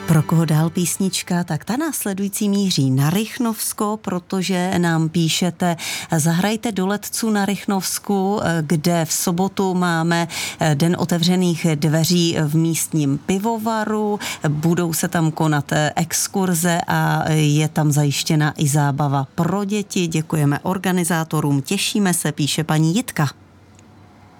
Pro koho dál písnička, tak ta následující míří na Rychnovsko, protože nám píšete, zahrajte do Letců na Rychnovsku, kde v sobotu máme den otevřených dveří v místním pivovaru, budou se tam konat exkurze a je tam zajištěna i zábava pro děti. Děkujeme organizátorům, těšíme se, píše paní Jitka.